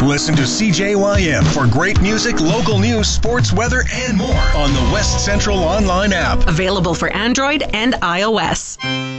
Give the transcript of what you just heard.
Listen to CJYM for great music, local news, sports, weather, and more on the West Central Online app. Available for Android and iOS.